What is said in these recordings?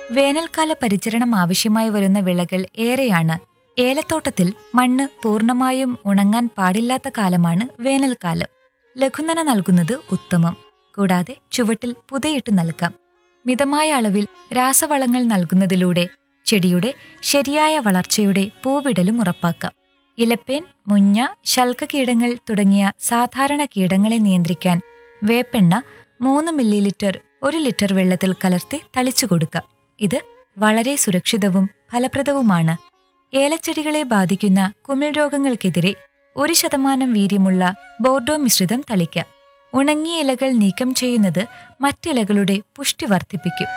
വേനൽക്കാല പരിചരണം ആവശ്യമായി വരുന്ന വിളകൾ ഏറെയാണ്. ഏലത്തോട്ടത്തിൽ മണ്ണ് പൂർണ്ണമായും ഉണങ്ങാൻ പാടില്ലാത്ത കാലമാണ് വേനൽക്കാലം. ലഘുനന നൽകുന്നത് ഉത്തമം. കൂടാതെ ചുവട്ടിൽ പുതയിട്ട് നൽകാം. മിതമായ അളവിൽ രാസവളങ്ങൾ നൽകുന്നതിലൂടെ ചെടിയുടെ ശരിയായ വളർച്ചയുടെ പൂവിടലും ഉറപ്പാക്കാം. ഇലപ്പേൻ, മുഞ്ഞ, ശൽക്കകീടങ്ങൾ തുടങ്ങിയ സാധാരണ കീടങ്ങളെ നിയന്ത്രിക്കാൻ വേപ്പെണ്ണ 3 മില്ലി 1 ലിറ്റർ വെള്ളത്തിൽ കലർത്തി തളിച്ചു കൊടുക്കാം. ഇത് വളരെ സുരക്ഷിതവും ഫലപ്രദവുമാണ്. ഏലച്ചെടികളെ ബാധിക്കുന്ന കുമിൾ രോഗങ്ങൾക്കെതിരെ 1% വീര്യമുള്ള ബോർഡോ മിശ്രിതം തളിക്കാം. ഉണങ്ങിയ ഇലകൾ നീക്കം ചെയ്യുന്നത് മറ്റിലകളുടെ പുഷ്ടി വർദ്ധിപ്പിക്കും.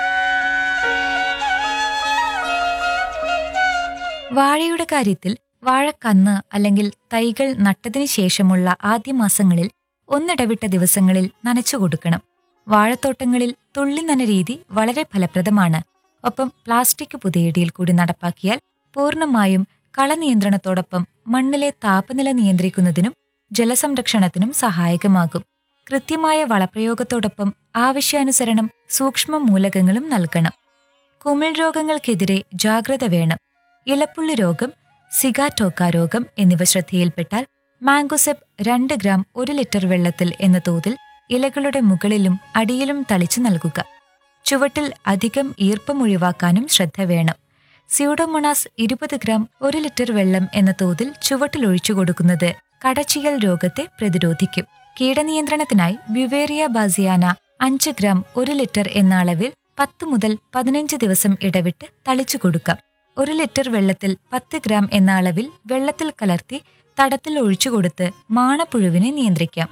വാഴയുടെ കാര്യത്തിൽ വാഴക്കന്ന് അല്ലെങ്കിൽ തൈകൾ നട്ടതിനു ശേഷമുള്ള ആദ്യ മാസങ്ങളിൽ ഒന്നിടവിട്ട ദിവസങ്ങളിൽ നനച്ചു കൊടുക്കണം. വാഴത്തോട്ടങ്ങളിൽ തുള്ളി നന രീതി വളരെ ഫലപ്രദമാണ്. ഒപ്പം പ്ലാസ്റ്റിക് പുതയിടിയിൽ കൂടി നടപ്പാക്കിയാൽ പൂർണ്ണമായും കളനിയന്ത്രണത്തോടൊപ്പം മണ്ണിലെ താപനില നിയന്ത്രിക്കുന്നതിനും ജലസംരക്ഷണത്തിനും സഹായകമാകും. കൃത്യമായ വളപ്രയോഗത്തോടൊപ്പം ആവശ്യാനുസരണം സൂക്ഷ്മ മൂലകങ്ങളും നൽകണം. കുമിൾ രോഗങ്ങൾക്കെതിരെ ജാഗ്രത വേണം. ഇലപ്പുള്ളി രോഗം, സിഗാറ്റോക്ക രോഗം എന്നിവ ശ്രദ്ധയിൽപ്പെട്ടാൽ മാംഗോസെപ് 2 ഗ്രാം 1 ലിറ്റർ വെള്ളത്തിൽ എന്ന തോതിൽ ഇലകളുടെ മുകളിലും അടിയിലും തളിച്ചു നൽകുക. ചുവട്ടിൽ അധികം ഈർപ്പം ഒഴിവാക്കാനും ശ്രദ്ധ വേണം. സ്യൂഡോമോണാസ് 20 ഗ്രാം 1 ലിറ്റർ വെള്ളം എന്ന തോതിൽ ചുവട്ടിൽ ഒഴിച്ചു കൊടുക്കുന്നത് കടച്ചിയൽ രോഗത്തെ പ്രതിരോധിക്കും. കീടനിയന്ത്രണത്തിനായി ബ്യുവേറിയ ബാസിയാന 5 ഗ്രാം 1 ലിറ്റർ എന്ന അളവിൽ 10 മുതൽ 15 ദിവസം ഇടവിട്ട് തളിച്ചു കൊടുക്കാം. 1 ലിറ്റർ വെള്ളത്തിൽ 10 ഗ്രാം എന്ന അളവിൽ വെള്ളത്തിൽ കലർത്തി തടത്തിൽ ഒഴിച്ചുകൊടുത്ത് മാണപ്പുഴുവിനെ നിയന്ത്രിക്കാം.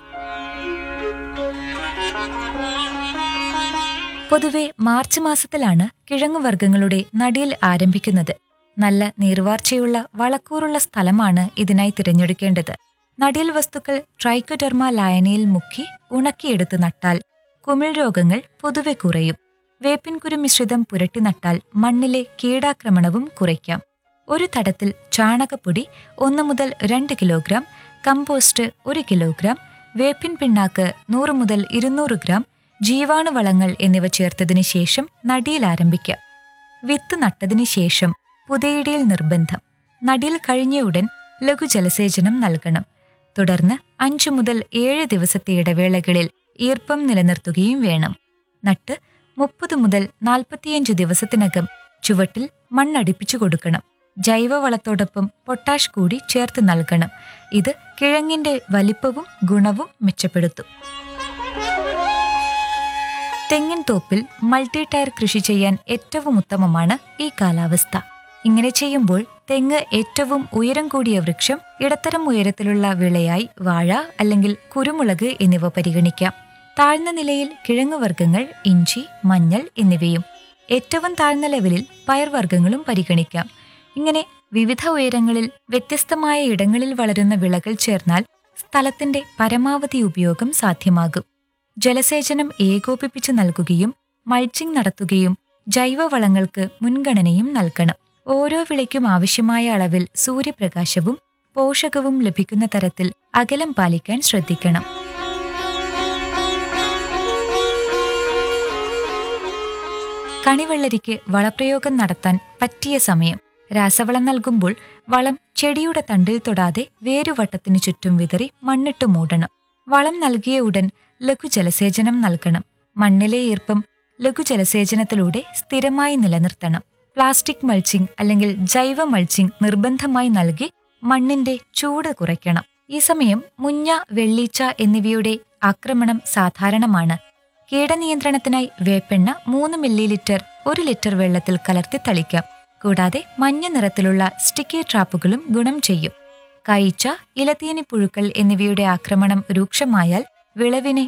പൊതുവെ മാർച്ച് മാസത്തിലാണ് കിഴങ്ങുവർഗ്ഗങ്ങളുടെ നടീൽ ആരംഭിക്കുന്നത്. നല്ല നീർവാർച്ചയുള്ള വളക്കൂറുള്ള സ്ഥലമാണ് ഇതിനായി തിരഞ്ഞെടുക്കേണ്ടത്. നടീൽ വസ്തുക്കൾ ട്രൈക്കോഡെർമ ലായനിയിൽ മുക്കി ഉണക്കിയെടുത്ത് നട്ടാൽ കുമിൾ രോഗങ്ങൾ പൊതുവെ കുറയും. വേപ്പിൻകുരു മിശ്രിതം പുരട്ടി നട്ടാൽ മണ്ണിലെ കീടാക്രമണവും കുറയ്ക്കാം. ഒരു തടത്തിൽ ചാണകപ്പൊടി 1 മുതൽ 2 കിലോഗ്രാം, കമ്പോസ്റ്റ് 1 കിലോഗ്രാം, വേപ്പിൻ പിണ്ണാക്ക് 100 മുതൽ 200 ഗ്രാം, ജീവാണുവളങ്ങൾ എന്നിവ ചേർത്തതിനു ശേഷം നടീൽ ആരംഭിക്കാം. വിത്ത് നട്ടതിനു ശേഷം പുതയിടിയിൽ നിർബന്ധം. നടീൽ കഴിഞ്ഞയുടൻ ലഘുജലസേചനം നൽകണം. തുടർന്ന് 5 മുതൽ 7 ദിവസത്തെ ഇടവേളകളിൽ ഈർപ്പം നിലനിർത്തുകയും വേണം. നട്ട് 30 മുതൽ 45 ദിവസത്തിനകം ചുവട്ടിൽ മണ്ണടിപ്പിച്ചു കൊടുക്കണം. ജൈവവളത്തോടൊപ്പം പൊട്ടാഷ് കൂടി ചേർത്ത് നൽകണം. ഇത് കിഴങ്ങിന്റെ വലിപ്പവും ഗുണവും മെച്ചപ്പെടുത്തും. തെങ്ങിൻ തോപ്പിൽ മൾട്ടി ടയർ കൃഷി ചെയ്യാൻ ഏറ്റവും ഉത്തമമാണ് ഈ കാലാവസ്ഥ. ഇങ്ങനെ ചെയ്യുമ്പോൾ തെങ്ങ് ഏറ്റവും ഉയരം കൂടിയ വൃക്ഷം, ഇടത്തരം ഉയരത്തിലുള്ള വിളയായി വാഴ അല്ലെങ്കിൽ കുരുമുളക് എന്നിവ പരിഗണിക്കാം. താഴ്ന്ന നിലയിൽ കിഴങ്ങുവർഗ്ഗങ്ങൾ, ഇഞ്ചി, മഞ്ഞൾ എന്നിവയും ഏറ്റവും താഴ്ന്ന ലെവലിൽ പയർവർഗ്ഗങ്ങളും പരിഗണിക്കാം. ഇങ്ങനെ വിവിധ ഉയരങ്ങളിൽ വ്യത്യസ്തമായ ഇടങ്ങളിൽ വളരുന്ന വിളകൾ ചേർന്നാൽ സ്ഥലത്തിന്റെ പരമാവധി ഉപയോഗം സാധ്യമാകും. ജലസേചനം ഏകോപിപ്പിച്ച് നൽകുകയും മൾച്ചിങ് നടത്തുകയും ജൈവവളങ്ങൾക്ക് മുൻഗണനയും നൽകണം. ഓരോ വിളയ്ക്കും ആവശ്യമായ അളവിൽ സൂര്യപ്രകാശവും പോഷകവും ലഭിക്കുന്ന തരത്തിൽ അകലം പാലിക്കാൻ ശ്രദ്ധിക്കണം. കണിവെള്ളരിക്ക് വളപ്രയോഗം നടത്താൻ പറ്റിയ സമയം. രാസവളം നൽകുമ്പോൾ വളം ചെടിയുടെ തണ്ടിൽ തൊടാതെ വേരുവട്ടത്തിനു ചുറ്റും വിതറി മണ്ണിട്ട് മൂടണം. വളം നൽകിയ ഉടൻ ലഘുജലസേചനം നൽകണം. മണ്ണിലെ ഈർപ്പം ലഘുജലസേചനത്തിലൂടെ സ്ഥിരമായി നിലനിർത്തണം. പ്ലാസ്റ്റിക് മൾച്ചിങ് അല്ലെങ്കിൽ ജൈവ മൾച്ചിങ് നിർബന്ധമായി നൽകി മണ്ണിന്റെ ചൂട് കുറയ്ക്കണം. ഈ സമയം മുഞ്ഞ, വെള്ളീച്ച എന്നിവയുടെ ആക്രമണം സാധാരണമാണ്. കീടനിയന്ത്രണത്തിനായി വേപ്പെണ്ണ 3 മില്ലി 1 ലിറ്റർ വെള്ളത്തിൽ കലർത്തി തളിക്കാം. കൂടാതെ മഞ്ഞ നിറത്തിലുള്ള സ്റ്റിക്കി ട്രാപ്പുകളും ഗുണം ചെയ്യും. കായ്ച്ച, ഇലതീനി പുഴുക്കൾ എന്നിവയുടെ ആക്രമണം രൂക്ഷമായാൽ വിളവിനെ